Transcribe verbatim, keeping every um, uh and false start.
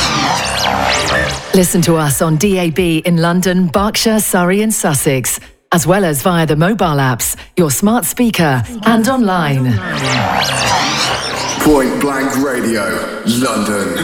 Listen to us on D A B in London, Berkshire, Surrey and Sussex, as well as via the mobile apps, your smart speaker and online. Point Blank Radio, London.